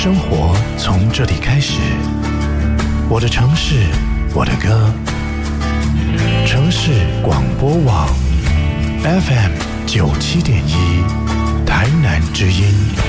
生活从这里开始，我的城市，我的歌。城市广播网 FM 97.1，台南之音。